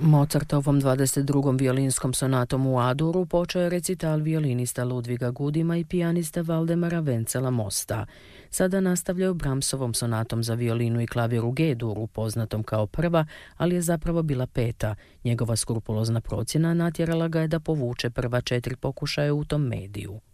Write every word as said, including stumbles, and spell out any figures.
Mozartovom dvadeset drugom violinskom sonatom u A-duru počeo je recital violinista Ludviga Gudima i pijanista Valdemara Vencela Mosta. Sada nastavljaju Brahmsovom sonatom za violinu i klavir u G-duru, poznatom kao prva, ali je zapravo bila peta. Njegova skrupulozna procjena natjerala ga je da povuče prva četiri pokušaja u tom mediju.